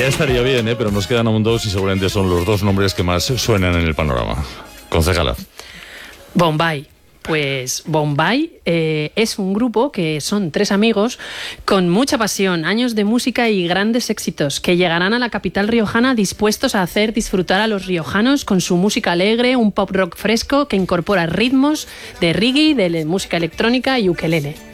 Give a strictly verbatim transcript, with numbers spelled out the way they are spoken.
estaría bien, ¿eh? Pero nos quedan aún dos y seguramente son los dos nombres que más suenan en el panorama. Concejala. Bombay. Pues Bombay eh, es un grupo que son tres amigos con mucha pasión, años de música y grandes éxitos, que llegarán a la capital riojana dispuestos a hacer disfrutar a los riojanos con su música alegre, un pop rock fresco que incorpora ritmos de reggae, de música electrónica y ukelele.